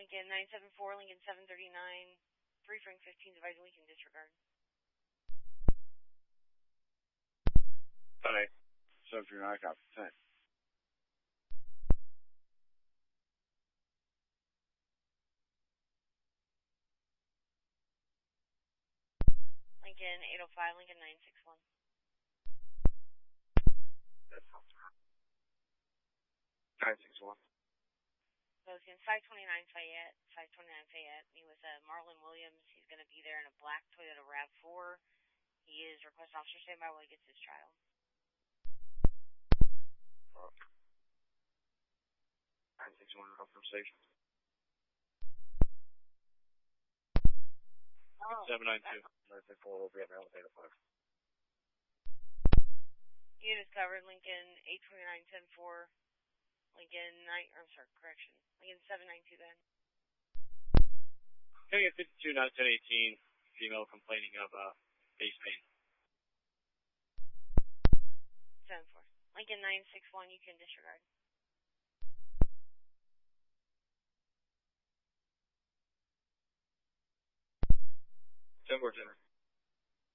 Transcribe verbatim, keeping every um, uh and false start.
Lincoln nine seven four, Lincoln seven thirty-nine, three Frank fifteen, advising we can disregard. Alright, seven three nine, copy, ten. Lincoln eight oh five, Lincoln nine six one. That's nine six one. Bogan five twenty-nine Fayette, five twenty-nine Fayette. He was uh, Marlon Williams. He's going to be there in a black Toyota RAV four. He is request officer standby while he gets his trial. nine six one, from station. Oh, seven nine two, nine six four, we'll be at Maryland eight oh five. Unit is covered, Lincoln eight twenty-nine ten four, Lincoln nine, I'm sorry, correction, Lincoln seven nine two then. Can I get fifty-two nine ten eighteen, female complaining of uh, base pain. seven four. Lincoln nine six one, you can disregard. ten four, ten.